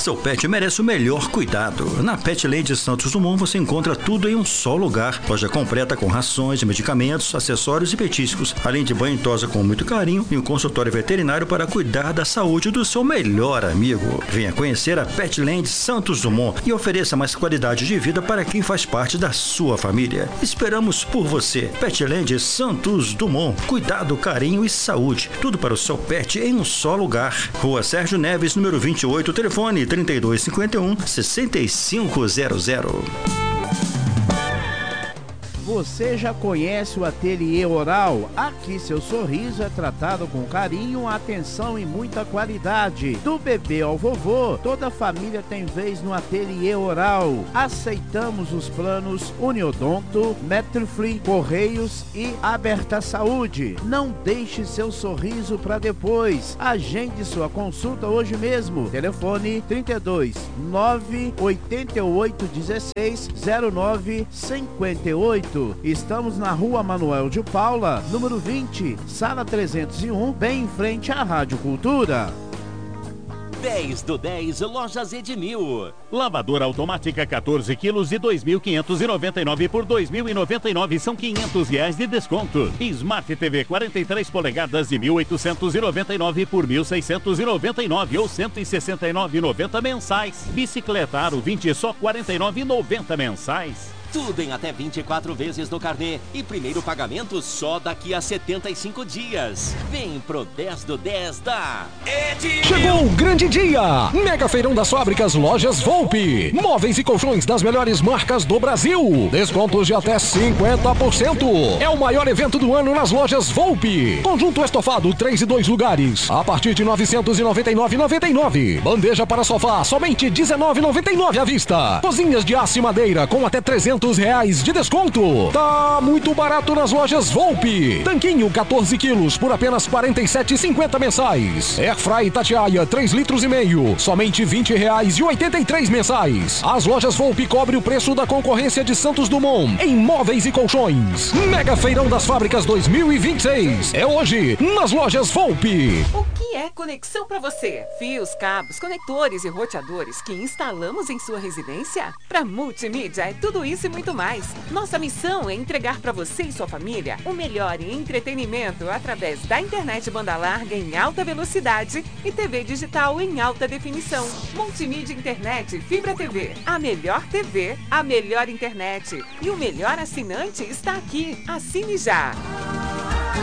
Seu pet merece o melhor cuidado. Na Petland Santos Dumont você encontra tudo em um só lugar. Loja completa com rações, medicamentos, acessórios e petiscos, além de banho e tosa com muito carinho e um consultório veterinário para cuidar da saúde do seu melhor amigo. Venha conhecer a Petland Santos Dumont e ofereça mais qualidade de vida para quem faz parte da sua família. Esperamos por você. Petland Santos Dumont. Cuidado, carinho e saúde. Tudo para o seu pet em um só lugar. Rua Sérgio Neves, número 28, telefone 3251-6500. Você já conhece o Ateliê Oral? Aqui seu sorriso é tratado com carinho, atenção e muita qualidade. Do bebê ao vovô, toda a família tem vez no Ateliê Oral. Aceitamos os planos Uniodonto, Metrofree, Correios e Aberta Saúde. Não deixe seu sorriso para depois. Agende sua consulta hoje mesmo. Telefone 32 988 16 09 58. Estamos na Rua Manuel de Paula, número 20, sala 301, bem em frente à Rádio Cultura. 10 do 10 Lojas Edmil. Lavadora automática 14 quilos de 2.599 por 2.099, são R$500 de desconto. Smart TV 43 polegadas de 1.899 por 1.699 ou 169,90 mensais. Bicicleta Aro 20 só 49,90 mensais. Tudo em até 24 vezes no carnê e primeiro pagamento só daqui a 75 dias. Vem pro 10 do 10 da Edmil. Chegou o grande dia! Mega Feirão das Fábricas Lojas Volpe. Móveis e colchões das melhores marcas do Brasil. Descontos de até 50%. É o maior evento do ano nas lojas Volpe. Conjunto estofado 3 e 2 lugares. A partir de R$ 999,99. Bandeja para sofá somente R$ 19,99 à vista. Cozinhas de aço e madeira com até R$300 de desconto. Tá muito barato nas lojas Volpe. Tanquinho 14 quilos por apenas R$ 47,50 mensais. Airfry Tatiaia 3 litros e meio, somente R$ 20,83 mensais. As lojas Volpe cobrem o preço da concorrência de Santos Dumont em móveis e colchões. Mega Feirão das Fábricas 2026. É hoje nas lojas Volpe. O que é conexão para você? Fios, cabos, conectores e roteadores que instalamos em sua residência? Para multimídia é tudo isso e muito mais. Nossa missão é entregar para você e sua família o melhor em entretenimento através da internet banda larga em alta velocidade e TV digital em alta definição. Multimídia Internet Fibra TV. A melhor TV, a melhor internet. E o melhor assinante está aqui. Assine já!